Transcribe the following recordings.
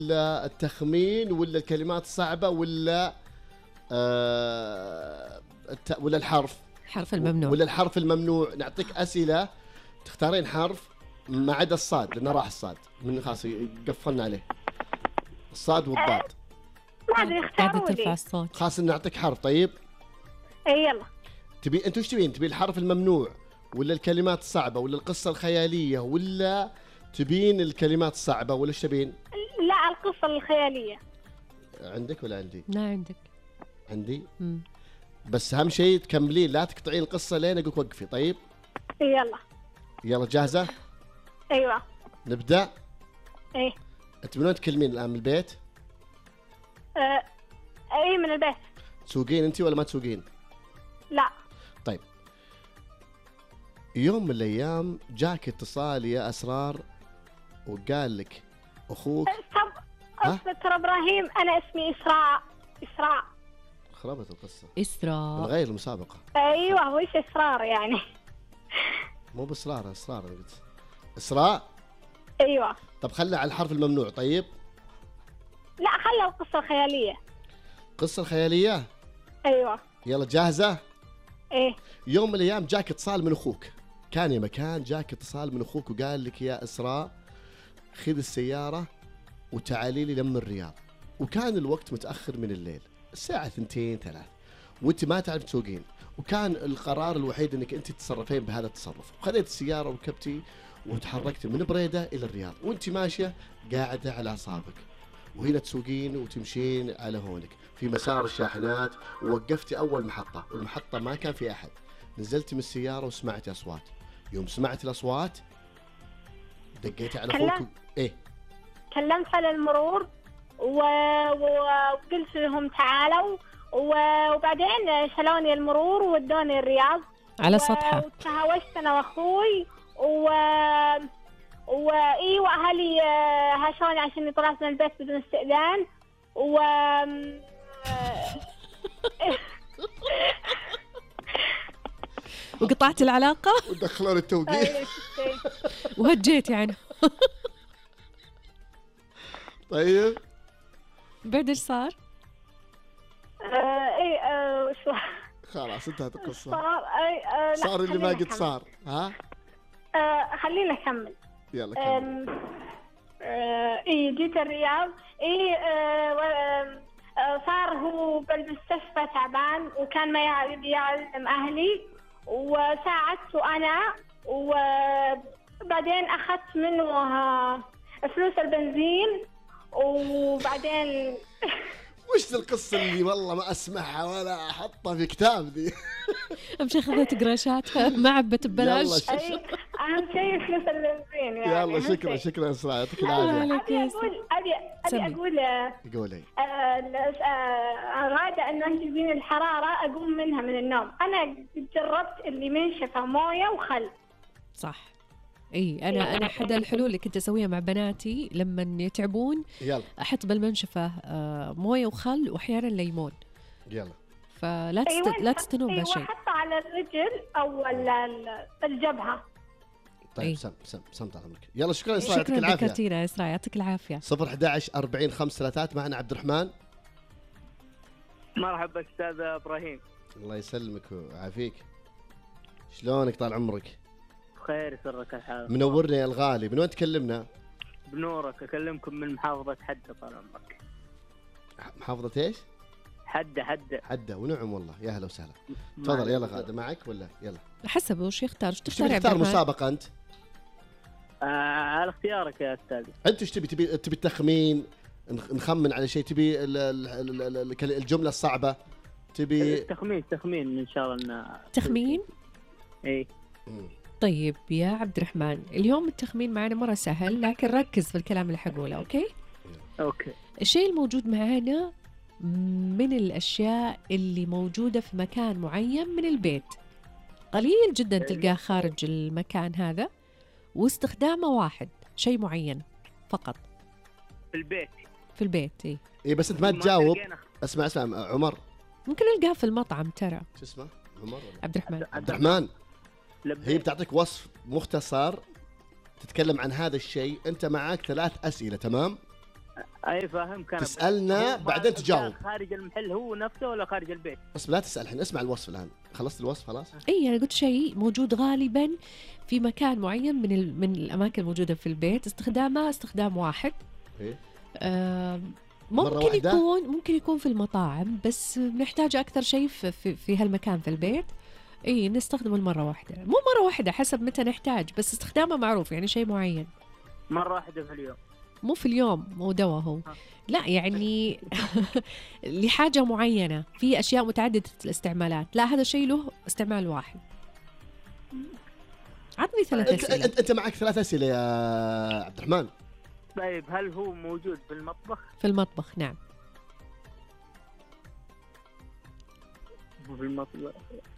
ولا التخمين ولا الكلمات الصعبة ولا ولا حرف الممنوع ولا الحرف الممنوع. نعطيك أسئلة تختارين حرف ما عدا الصاد لأنه راح الصاد من خلاص قفلنا عليه الصاد والضاد. ما ادري قاعدة اختاروا ترفع لي. الصوت. خلاص نعطيك حرف. طيب اي يلا. تبي انت وش تبين؟ تبي الحرف الممنوع ولا الكلمات الصعبة ولا القصة الخيالية ولا تبين الكلمات الصعبة ولا ايش تبين؟ لا القصة الخيالية. عندك ولا عندي؟ لا عندك. عندي. بس اهم شيء تكملين لا تقطعين القصة لين اقولك وقفي. طيب يلا. يلا جاهزة؟ ايوه. نبدأ. ايه. انت من وين تكلمين الان؟ من البيت؟ اي من البيت. تسوقين انت ولا ما تسوقين؟ لا. طيب يوم من الايام جاك اتصال يا اسرار وقال لك اخوك ترى ابراهيم انا اسمي اسراء. خربت القصة. إسراء. نغير المسابقة. ايوه وش اسرار يعني؟ مو بإصرار إصرار أنا قلت إسراء. ايوه. طب خلنا على الحرف الممنوع. طيب لا خلوا القصة الخيالية. قصة الخيالية. ايوه. يلا جاهزة؟ ايه. يوم من الأيام جاك اتصال من أخوك. كان يا مكان جاك اتصال من أخوك وقال لك يا إسراء خذ السيارة وتعالي لي لم الرياض. وكان الوقت متأخر من الليل الساعة 2-3 وانت ما تعرف تسوقين وكان القرار الوحيد انك انت تتصرفين بهذا التصرف. وخذيت السيارة وركبتي وتحركت من بريدة الى الرياض وانت ماشية قاعدة على اعصابك وهنا تسوقين وتمشين على هونك في مسار الشاحنات. ووقفتي اول محطة والمحطة ما كان في احد. نزلتي من السيارة وسمعتي اصوات. يوم سمعتي الاصوات دقيتي على اخوك ايه كلمت على المرور وقلت لهم تعالوا وبعدين شلوني المرور وودوني الرياض على سطحه. وتهاوشت انا واخوي وايوه اهلي هاشوني عشان طلعت من البيت بدون استئذان وقطعت العلاقة ودخلوا التوقيع وهجيت يعني. طيب بعد ايش صار؟ وشو خلاص انتهت القصة. صار اللي ما قد صار. ها خلينا نكمل. يلا كمل. جيت الرياض. صار هو بالمستشفى تعبان وكان ما يعلم أهلي وساعدته أنا وبعدين أخذت منه فلوس البنزين وبعدين وش القصة اللي والله ما أسمعها ولا أحطها في كتاب دي؟ أمشي أخذت قراشاتها ما عبت ببلاش. أهم شيء فلوس البنزين يعني. يلا شكرا إسراء يعطيك العافية. أبي أقول قولي. غادة إنه تجيني الحرارة أقوم منها من النوم. أنا جربت اللي منشفة موية وخل. صح. انا احد الحلول اللي كنت اسويها مع بناتي لما يتعبون يلا احط بالمنشفه مويه وخل واحيانا ليمون. يلا فلا لا تستنون بشيء. حطه على الرجل او الجبهه. طيب سم طال عمرك. يلا شكرا إسراء يعطيك شكرا العافية. ذكرتينا إسراء يعطيك العافية. 011 40 533 معنا عبد الرحمن. مرحبا أستاذ إبراهيم. الله يسلمك ويعافيك. شلونك طال عمرك؟ بخير يسرك الحال. منورنا يا الغالي. من وين تكلمنا؟ بنورك. أكلمكم من محافظة حدة طال عمرك. محافظة إيش؟ حدة ونعم والله. يا هلا وسهلا. تفضل يلا غادة معك ولا يلا حسب وش يختار. وش تختار يا عبد تختار الرحمن؟ مسابقة أنت؟ على اختيارك يا أستاذ. أنت وش تبي التخمين نخمن على شيء؟ تبي الجملة الصعبة؟ تبي تخمين إن شاء الله. تخمين؟ إيه. طيب يا عبد الرحمن اليوم التخمين معنا مرة سهل لكن ركز في الكلام اللي حقوله. أوكي. الشيء الموجود معنا من الأشياء اللي موجودة في مكان معين من البيت قليل جدا تلقاه خارج المكان هذا واستخدامه واحد شيء معين فقط في البيت. إيه بس أنت ما تجاوب. اسمع عمر ممكن نلقاه في المطعم ترى. شو اسمه عمر ولا عبد الرحمن. هي بتعطيك وصف مختصر تتكلم عن هذا الشيء. أنت معك 3 أسئلة. تمام اي فاهم. كان تسالنا بعدين تجاوب. خارج المحل هو نفسه ولا خارج البيت؟ بس لا تسال الحين، اسمع الوصف الان. خلصت الوصف خلاص؟ اي انا قلت شيء موجود غالبا في مكان معين من الاماكن الموجوده في البيت، استخدامها استخدام واحد. إيه؟ ممكن يكون في المطاعم، بس نحتاج اكثر شيء في هالمكان في البيت. اي نستخدمه المره واحده، مو مره واحده حسب متى نحتاج، بس استخدامه معروف يعني شيء معين. مره واحده في اليوم؟ مو في اليوم، مو دواء هو. لا يعني لحاجه معينه، في اشياء متعدده الاستعمالات. لا هذا شيء له استعمال واحد. عطني 3 أسئلة. انت معك 3 أسئلة يا عبد الرحمن. طيب هل هو موجود في المطبخ؟ في المطبخ نعم. في المطبخ.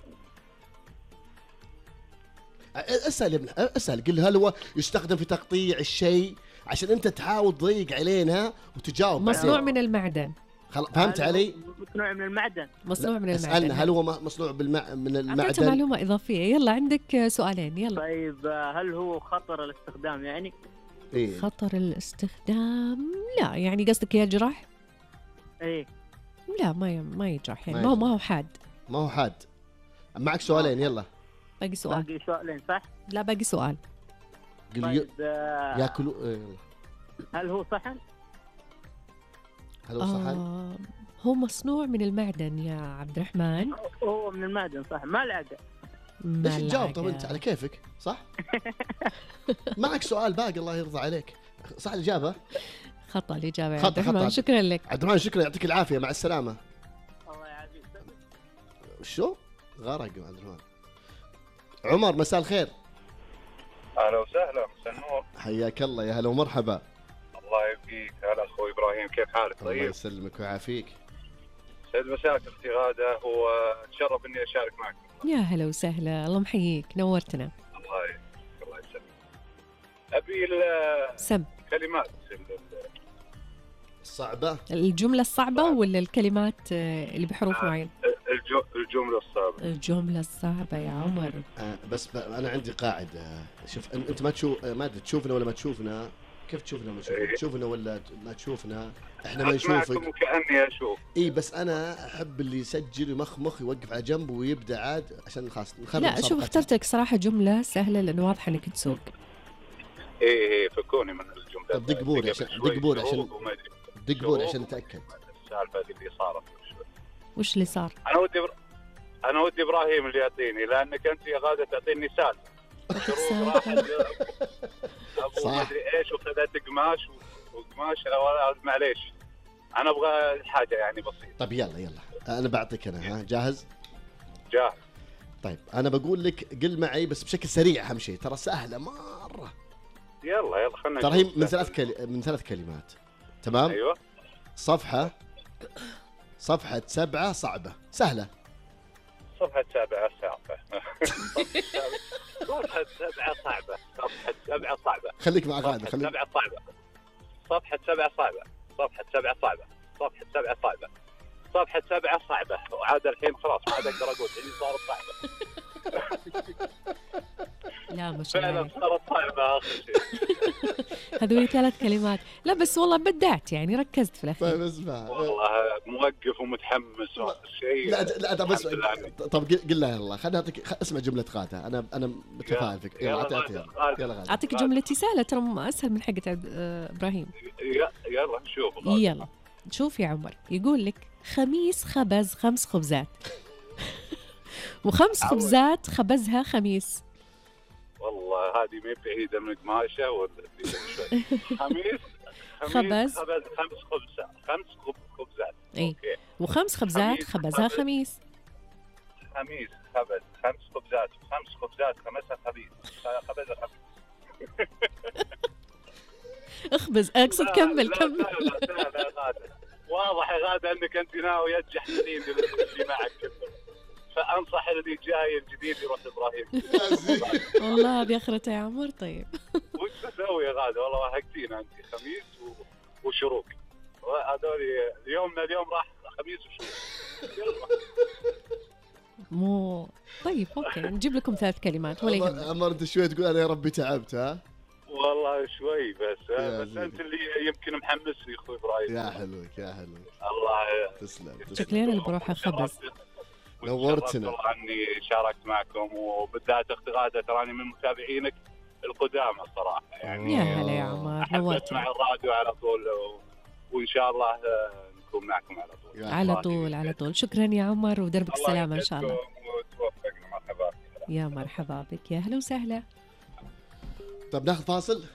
اسال يا ابن، اسال قل هل هو يستخدم في تقطيع الشيء، عشان انت تحاول تضيق علينا وتجاوب. مصنوع من المعدن. فهمت علي؟ مصنوع من المعدن. مصنوع من المعدن. اسالنا هل هو مصنوع من المعدن؟ أعطيت معلومة إضافية. يلا عندك سؤالين. يلا. طيب هل هو خطر الاستخدام يعني؟ إيه؟ خطر الاستخدام لا، يعني قصدك يجرح؟ ايه لا ما يجرح يعني، ما هو حاد. ما هو حاد. معك سؤالين. يلا باقي سؤال. باقي سؤالين صح؟ لا باقي سؤال. طيب ياكلوا هل هو صحن؟ هل هو صحن؟ هو مصنوع من المعدن يا عبد الرحمن. هو من المعدن صح. ما لعقة. ليش تجاوب؟ طب انت على كيفك صح. معك سؤال باقي الله يرضى عليك. صح الإجابة؟ خطأ الإجابة يا عبد الرحمن. شكرا لك عبد الرحمن. شكرا، يعطيك العافية، مع السلامة. الله يعافيك. شو غرق عبد الرحمن. عمر مساء الخير. اهلا وسهلا. مساء النور. حياك الله. يا هلا ومرحبا. الله يبقيك. هلا اخوي ابراهيم، كيف حالك؟ طيب الله يسلمك ويعافيك. سعد مساك اختي غاده، واتشرف اني اشارك معك. يا هلا وسهلا، الله محييك، نورتنا. الله يسلمك. ابي الكلمات الصعبة، الجملة الصعبة ولا الكلمات اللي بحروف معين؟ الجملة الصعبة. الجملة الصعبة يا عمر. بس أنا عندي قاعدة. شوف أنت ما تشوفنا ولا ما تشوفنا. كيف تشوفنا ولا ما تشوفنا؟ تشوفنا ولا ما تشوفنا؟ إحنا ما نشوفك. كأني أشوف. إيه بس أنا أحب اللي يسجل يمخمخ يوقف على جنب ويبدأ عاد عشان خلاص نخرب. لا شوف اخترت لك صراحة جملة سهلة لأنه واضح إنك تسوق. إيه فكوني من الجملة. طب دق بوري عشان نتأكد. السالفة اللي صارت. وش اللي صار؟ أنا ودي إبراهيم اللي يعطيني، لأنك أنت يا غادة تعطيني سالفة. أبو ما أدري إيش وخذت قماش معليش. أنا أبغى حاجة يعني بسيطة. طب يلا أنا بعطيك أنا. جاهز؟ جاهز. طيب أنا بقول لك قل معي بس بشكل سريع أهم شيء، ترى سهلة مرة. يلا خلنا. ترى هي من 3 كلمات. تمام؟ أيوة. صفحة 7 صعبة سهلة. صفحة 7 صعبة. صفحة 7 صعبة. صفحة 7 صعبة. خليك مع غادة. صفحة 7 صعبة. صفحة 7 صعبة. صفحة 7 صعبة. صفحة 7 صعبة. صفحة 7 صعبة. وعاد الحين خلاص ما عاد أقدر أقول اللي صارت صعبة. لا ما شاء الله. فعلا صارت صعبة آخر شيء. هذول 3 كلمات. لا بس والله بدعت يعني، ركزت في الأخير. طيب اسمع. والله موقف ومتحمس شيء. لا بس طب قل له يلا. خليني أعطيك. اسمع جملة غادة. أنا متفائل فيك. يلا غادة. أعطيك جملتي سهلة ترى، أسهل من حقة إبراهيم. يلا نشوف. يلا شوف يا عمر، يقول لك خميس خبز 5 خبزات. و5 خبزات خبزها خميس. والله هذه ما بعيدة من قماشة ولا خميس خبز 5 خبزات. اي و5 خبزات خبزها خميس. خميس خبز 5 خبزات 5 خبزات خمسها خبيث خبزها خبيث. اخبز اقصد. كمل. لا واضح يا غادة انك انت ناوي تجحدين اللي معك، فانصح اللي جاي الجديد يروح ابراهيم. والله هذه اخرته يا عمر. طيب وش تسوي يا غادة؟ والله وهقتينا انت. خميس وشروق هذول يومنا اليوم راح خميس وشروق. مو طيب اوكي نجيب لكم 3 كلمات ولا يهمك. عمر انت شوي تقول انا يا ربي تعبت. ها والله شوي بس انت اللي يمكن محمسني اخوي ابراهيم. يا حلوك يا حلوك. الله تسلم. شكلنا اللي بروح خبز. نورتنا. والله اني شاركت معكم، وبالذات اختي غاده تراني من متابعينك القدامى الصراحه يعني. يا هلا يا عمر، نورتنا. مع الراديو على طول وان شاء الله نكون معكم على طول. على طول على طول. شكرا يا عمر ودربك السلامه ان شاء الله. وتوفقنا. مرحبا. يا مرحبا بك، يا هلا وسهلا. طب ناخذ فاصل.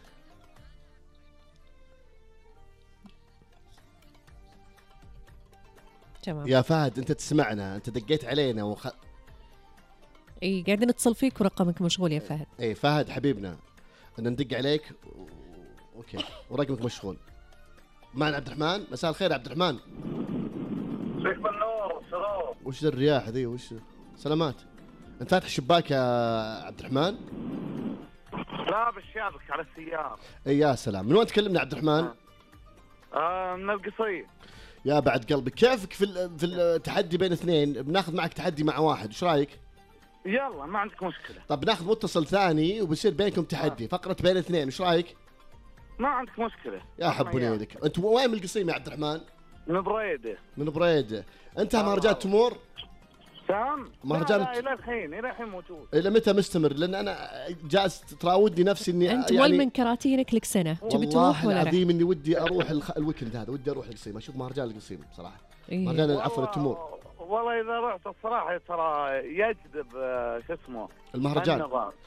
تمام. يا فهد انت تسمعنا، انت دقيت علينا اي قاعدين نتصل فيك ورقمك مشغول يا فهد. اي فهد حبيبنا ان ندق عليك اوكي ورقمك مشغول. معنا عبد الرحمن. مساء الخير عبد الرحمن. فيك بالنور. سلام. وش الرياح ذي؟ وش سلامات؟ انت فاتح الشباك يا عبد الرحمن؟ لا بالشابك على السيارة. اي يا سلام. من وين تكلمنا عبد الرحمن؟ من القصيم. يا بعد قلبي. كيفك في التحدي بين اثنين؟ بناخذ معك تحدي مع واحد، ايش رايك؟ يلا ما عندك مشكلة. طب ناخذ متصل ثاني وبصير بينكم تحدي فقرة بين اثنين، ايش رايك؟ ما عندك مشكلة. يا حبوني لك. انت وين من القصيم يا عبد الرحمن؟ من بريدة. من بريدة. انت مهرجان تمور؟ سام. مهرجان لا الى الحين موجود. الى متى مستمر؟ لان انا جالس تراودني نفسي اني انت يعني مول من كراتينك لك سنه، تبي تروح ولا لا؟ والله العظيم اني ودي اروح الويكند هذا، ودي اروح القصيم اشوف مهرجان القصيم صراحه. إيه؟ مهرجان عفوا التمور. والله اذا رحت الصراحه ترى يجذب شو اسمه المهرجان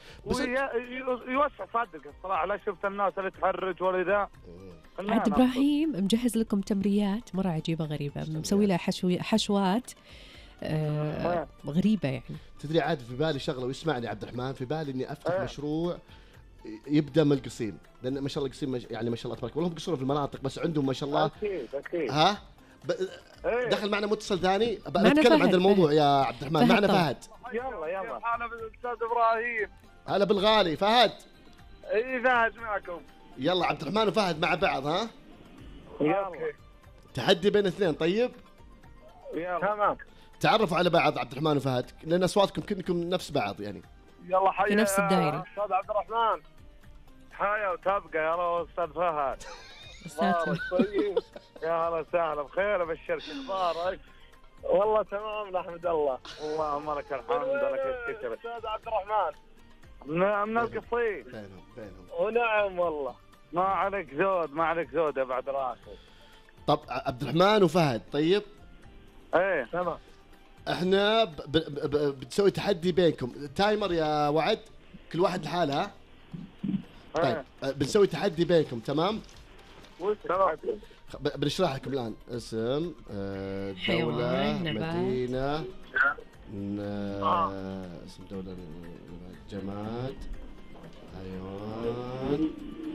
يوسع صدرك الصراحه. لا شفت الناس اللي تحرج ولا ذا. عاد ابراهيم مجهز لكم تمريات مره عجيبه غريبه، مسوي لها حشوات غريبه يعني. تدري عاد في بالي شغله ويسمعني عبد الرحمن، في بالي اني افتح مشروع يبدا من القصيم، لان ما شاء الله القصيم يعني ما شاء الله تبارك الله هم بيقصرون في المناطق بس عندهم ما شاء الله. اكيد ها دخل معنا متصل ثاني نتكلم عن الموضوع يا عبد الرحمن. معنا فهد. يلا انا بالاستاذ ابراهيم. هلا بالغالي فهد. اي فهد معكم. يلا عبد الرحمن وفهد مع بعض. ها يلا تحدي بين اثنين. طيب يلا تمام. تعرفوا على بعض عبد الرحمن وفهد لان اصواتكم كلكم نفس بعض يعني. يلا حيا في نفس الدائره. استاذ عبد الرحمن حيا وتبقى. يلا استاذ فهد. يا هلا وسهلا بخير. ابشرك اخبارك؟ والله تمام نحمد الله. اللهم لك الحمد لك الشكر. استاذ عبد الرحمن من القصيم. بينهم. ونعم والله ما عليك زود يا بعد راسك. طب عبد الرحمن وفهد. طيب ايه تمام. احنا بتسوي تحدي بينكم. تايمر يا وعد كل واحد لحاله. ها طيب بنسوي تحدي بينكم. تمام بنشرح لكم الان اسم دولة مدينة اسم دولة جماد حيوان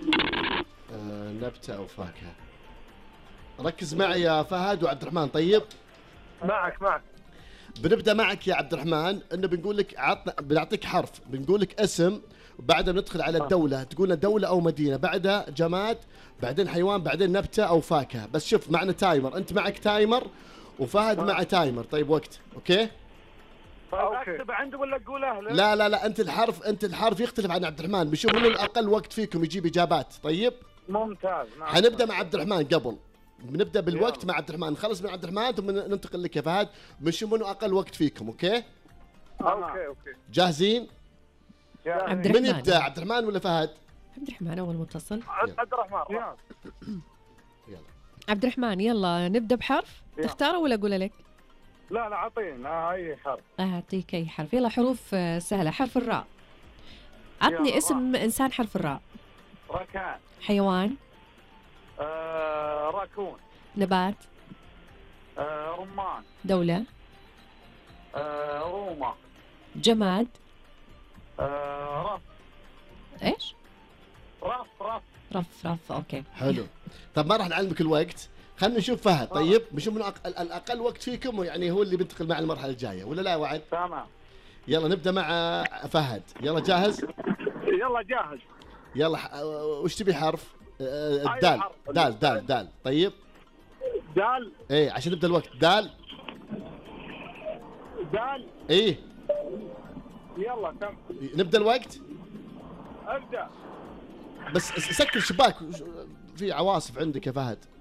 نبتة أو فاكهة. ركز معي يا فهد وعبد الرحمن. طيب معك. بنبدأ معك يا عبد الرحمن إنه بنقول لك بنعطيك حرف، بنقول لك اسم وبعدها بندخل على الدولة، تقولنا دولة أو مدينة، بعدها جماد، بعدين حيوان، بعدين نبتة أو فاكهة. بس شوف معنا تايمر، أنت معك تايمر وفهد مع تايمر. طيب وقت أوكي؟ اكتب عنده ولا تقوله؟ لا أنت الحرف يختلف عن عبد الرحمن، بنشوف منو الأقل وقت فيكم يجيب إجابات. طيب ممتاز. حنبدأ مع عبد الرحمن قبل، بنبدأ بالوقت مع عبد الرحمن، نخلص من عبد الرحمن ثم ننتقل لك يا فهد، بنشوف منو أقل وقت فيكم. أوكي جاهزين؟ عبد الرحمن. من يبدأ عبد الرحمن ولا فهد؟ عبد الرحمن أول متصل. عبد الرحمن. يلا عبد الرحمن يلا نبدأ بحرف تختاره ولا أقول لك؟ لا أعطينا أي حرف. أعطيك أي حرف. يلا حروف سهلة. حرف الراء. عطني اسم إنسان حرف الراء. ركان. حيوان. راكون. نبات. رمان. دولة. روما. جماد. رف. إيش؟ رف. أوكي حلو. طب ما راح نعلمك الوقت، خلينا نشوف فهد. طيب بنشوف من الأقل وقت فيكم يعني هو اللي بينتقل مع المرحلة الجاية ولا لا وعد؟ تمام. يلا نبدأ مع فهد. يلا جاهز؟ يلا جاهز. يلا وش تبي حرف؟ دال. طيب دال. ايه عشان نبدأ الوقت. دال. ايه يلا تم. نبدأ الوقت. ابدأ. بس سكر الشباك، في عواصف عندك يا فهد.